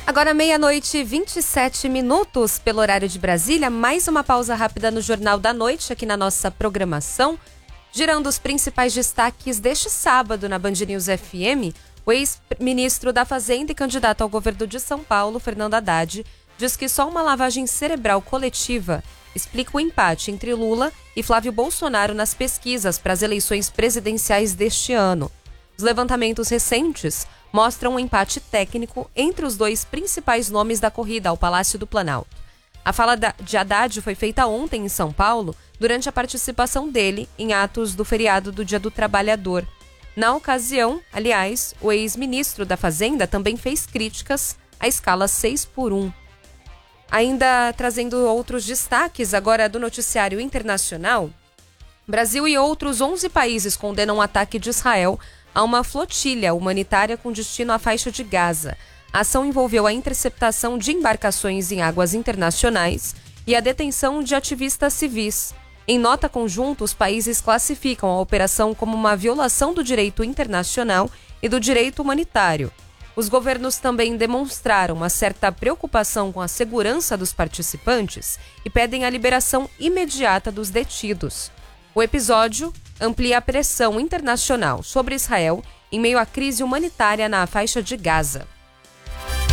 Agora 00:27 pelo horário de Brasília, mais uma pausa rápida no Jornal da Noite aqui na nossa programação. Girando os principais destaques deste sábado na Band News FM, o ex-ministro da Fazenda e candidato ao governo de São Paulo, Fernando Haddad, diz que só uma lavagem cerebral coletiva explica o empate entre Lula e Flávio Bolsonaro nas pesquisas para as eleições presidenciais deste ano. Os levantamentos recentes mostram um empate técnico entre os dois principais nomes da corrida ao Palácio do Planalto. A fala de Haddad foi feita ontem em São Paulo, durante a participação dele em atos do feriado do Dia do Trabalhador. Na ocasião, aliás, o ex-ministro da Fazenda também fez críticas à escala 6x1. Ainda trazendo outros destaques agora do noticiário internacional, Brasil e outros 11 países condenam o ataque de Israel a uma flotilha humanitária com destino à faixa de Gaza. A ação envolveu a interceptação de embarcações em águas internacionais e a detenção de ativistas civis. Em nota conjunta, os países classificam a operação como uma violação do direito internacional e do direito humanitário. Os governos também demonstraram uma certa preocupação com a segurança dos participantes e pedem a liberação imediata dos detidos. O episódio amplia a pressão internacional sobre Israel em meio à crise humanitária na faixa de Gaza.